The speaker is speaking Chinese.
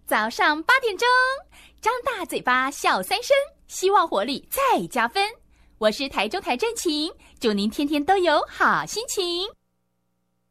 早上8点钟，张大嘴巴笑3声，希望活力再加分。我是台中台正晴，祝您天天都有好心情。